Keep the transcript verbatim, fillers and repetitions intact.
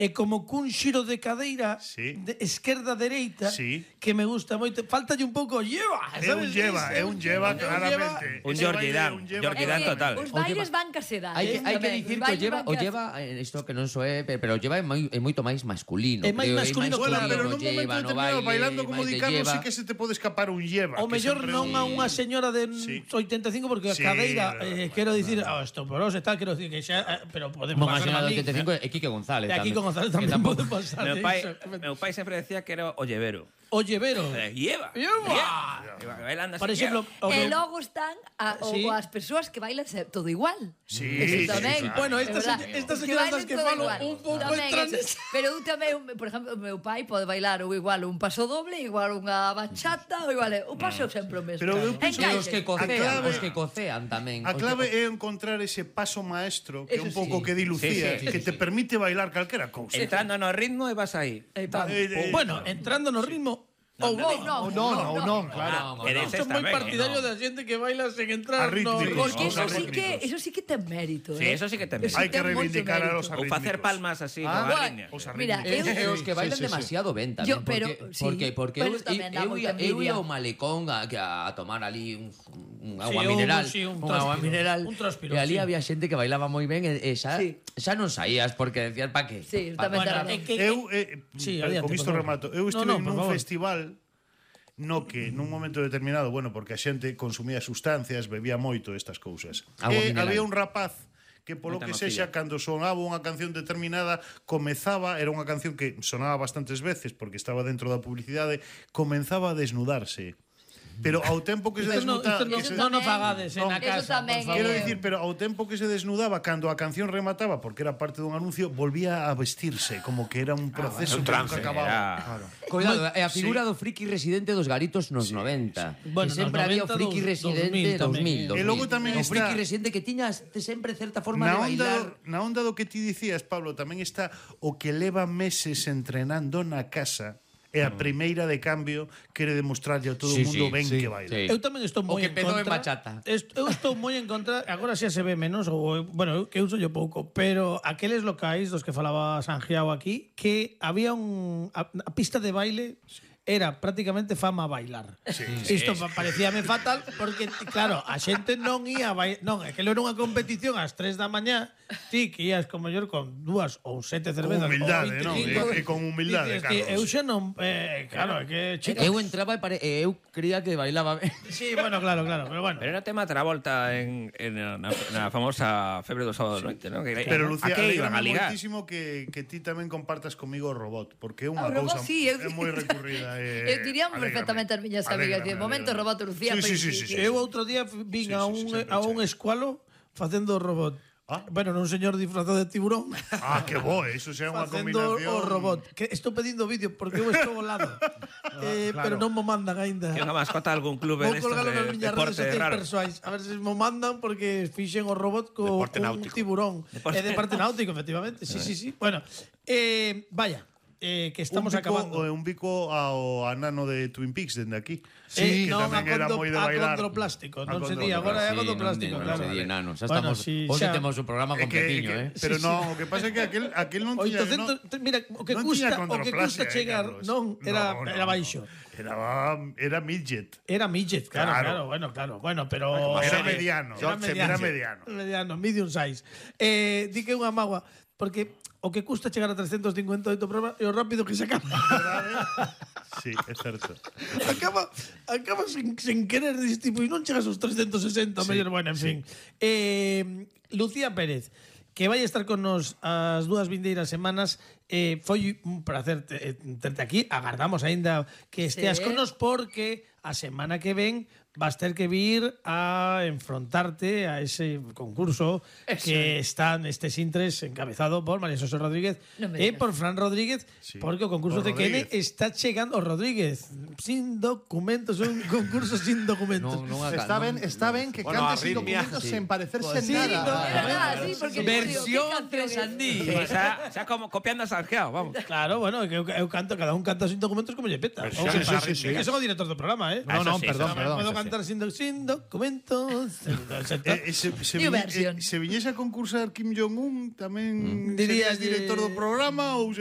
e como cun xiro de cadeira sí. de esquerda a dereita sí. que me gusta moito. Faltalle un pouco lleva. É un lleva, é un lleva claramente. Un Georgie Dan, Georgie Dan total. Os bailes van que se dan. Hai que, hai que dicir que o lleva, o lleva, isto que non so é, pero o lleva é, moi, é moito máis masculino. É máis masculino, Bueno, pero nun momento lleva, no determinado, baile, bailando como máis Di de Carlos, lleva. sí que se te pode escapar un lleva. O mellor non a unha señora de Sí. oitenta e cinco porque a Sí, cadeira, claro, eh, quero dicir, ah, osteoporosa e tal, quero dicir que xa, eh, pero podemos Unha pasar señora a de mí. oitenta e cinco é Quique González. E aquí tamén. con González Que tamén tampouco- pode pasar. Meu de pai, iso. meu pai sempre decía que era o llevero. O llevero. Eh, Lleva. Lleva. Bailando Por así, exemplo, o E que- logo están a, o, Sí. as persoas que bailan se- todo igual. Sí, Eso tamén. sí, sí. Bueno, É estas verdad. señ- estas Que señoras bailen das que todo falo igual. un pouco Tamén entran eso. nesa. Pero eu tamén, por exemplo, o meu pai pode bailar ou igual un paso doble, igual unha bachata, ou igual o paso sempre o mesmo. Pero eu penso E Encaixe. os que A cocean, clave- os que cocean tamén. A Os clave que- é encontrar ese paso maestro que é Eso un pouco sí. que di Lucía, Sí, sí, que te permite bailar calquera cousa. Entrando no ritmo e vas aí. Eh, pam. Eh, eh, Bueno, entrando no ritmo ou non, non. non, non, non, claro. Ah, eres Son esta moi ben, partidario eh, da xente que baila sen entrar no Arrítmicos. Porque Os eso sí arrítmicos. que eso sí que ten mérito, Sí, eh. eso sí que ten Eso mérito. Hai que ten moito reivindicar a mérito. los Ou facer arrítmicos. palmas así, Ah, coa bueno, liña. os Mira, arrítmicos. E eu os que bailan sí, sí, sí. demasiado ben tamén, Yo, pero, porque, sí. porque, porque Pero eu, tamén dá eu, moita ia, eu ia envidia. ao malecón a, que a tomar ali un, un Sí, agua un- mineral, sí, un unha agua tróspiro, mineral, un tróspiro, e ali sí. había xente que bailaba moi ben e, e xa, Sí. xa non saías porque decías pa que? Sí, Pa- tamén Bueno, ten é razón. que- Eu, eh, Sí, pero adiante, con isto por favor. remato. Eu No, estive no, por nun favor. festival no que nun momento determinado, bueno, porque a xente consumía sustancias, bebía moito estas cousas. Agua E mineral. había un rapaz que polo Moita que nocilla. sexa, cando sonaba unha canción determinada, comezaba, era unha canción que sonaba bastantes veces porque estaba dentro da publicidade, comenzaba a desnudarse. Pero ao tempo que se Isto no, desnuda... isto no, que se- non o fagades en Non. a Eso casa, tamén por Quero favor. dicir, pero ao tempo que se desnudaba, cando a canción remataba, porque era parte dun anuncio, volvía a vestirse, como que era un proceso un que trance, nunca acababa. era- Coidado, é a figura Sí. do friki residente dos garitos nos noventa. Bueno, E sempre nos había o noventa, friki dos- residente dos mil dos mil. tamén. E logo tamén o está- friki residente que tiñas sempre certa forma Na de onda, bailar. do, na onda do que ti dicías, Pablo, tamén está o que leva meses entrenando na casa e a primeira de cambio quere demostrarlle a todo Sí, o mundo sí, ben sí. que baila. Sí. Eu tamén estou O moi que en pedou contra. en bachata. Est- Eu estou moi en contra, agora xa se ve menos, ou bueno, eu que uso yo pouco, pero aqueles locais dos que falaba Sanjiao aquí, que había un a, a pista de baile era prácticamente fama a bailar. Sí, Isto sí, parecíame fatal porque claro, a xente non ia a bailar, non, é que era unha competición ás tres da mañá, ti que ías como mellor con dúas ou sete cervezas Con humildade, ou non? veinticinco, E- e con humildade, dices que Carlos. eu xa non, eh, claro, é que chicos, Eu entraba e, pare... e eu creía que bailaba ben. sí, bueno, claro, claro, pero bueno. Pero era tema Travolta en, en na, na famosa febre do sábado sí. noite, ¿no? Que, Pero Lucía, a que iban a alegrame ligar? moitísimo que, que ti tamén compartas comigo o robot, porque é unha O robot, cousa sí, eu- é moi recurrida. Eh, Eu diríamos alégrame. perfectamente as miñas amigas, Alégrame, de momento alégrame. robot Lucía, Sí, sí, pero sí, sí, sí, sí. Eu outro día vin Sí, a sí, un sí, sempre a un chega. escualo facendo robot. Ah. Bueno, non un señor disfrazado de tiburón. Ah, que bo, eso xa é unha Facendo combinación. o robot. Que estou pedindo vídeo porque eu estou ao lado. eh, claro. Pero non mo mandan aínda. Que unha mascota de algún clube Vou destos colgalo nas de miñas redes deporte sociais raro. persoais. A ver se mo mandan porque fixen o robot co Deporte un náutico. tiburón. Deporte- É de parte náutico, efectivamente. Sí, sí, sí. Bueno, eh, vaya. Eh, que estamos un bico, acabando. eh, un bico ao anano de Twin Peaks dende aquí. Sí, que non, tamén a, era condo, moi de a bailar. condroplástico, A non se condro- di, agora é a Sí, condroplástico, non, claro. non se di enano, xa Bueno, estamos, sí, hoxe xa- temos un programa É con que- Pepiño, que- eh. Pero Sí, non, o que pasa é que aquel, aquel non tiña... oitocentos, non- mira, o que non custa, tiña o que condroplasia, custa chegar, eh, Carlos. non, era No, no, era baixo. Era, era midget. Era midget, claro, Claro. claro, bueno, claro, bueno, pero Era eh, mediano. Era Era mediano. mediano. Mediano, medium size. Eh, di que é unha magua, porque o que custa chegar a trescentos cincuenta e oito programas e o rápido que se acaba. Sí, é certo. acaba acaba sin, sin querer dis, tipo, e non chegas aos trescentos sesenta, Sí, mellor, bueno, en sí. fin. Eh, Lucía Pérez, que vai estar con nos as dúas vindeiras semanas, eh, foi un placer te, eh, terte aquí. Agardamos aínda que esteas Sí. con nos porque a semana que ven vas ter que vir a enfrontarte a ese concurso Eso. que está nestes intres encabezado por María José Rodríguez No me e digas. por Fran Rodríguez, Sí. porque o concurso Por de Kene Rodríguez. está chegando o Rodríguez sin documentos, un concurso sin documentos. Non, non Está ben, está ben que Bueno, cante sin arritmia. documentos Sí. sen parecerse Pues sí, en no, nada. É verdad, sí, porque Versión ¿qué canción de es? Sandí. Sí, xa, xa como copiando a Sanjeao, vamos. Claro, bueno, que eu, eu canto, cada un canta sin documentos como lle peta. Pero O sí, que, sí, sí, sí. que son o director do programa, eh? No, Eso no, sí, perdón, eso perdón. Puedo levantar sin, do- sin documentos. Eh, eh, se, se, New viñe- version. eh, se viñese a concursar Kim Jong-un tamén Dirías serías director do programa ou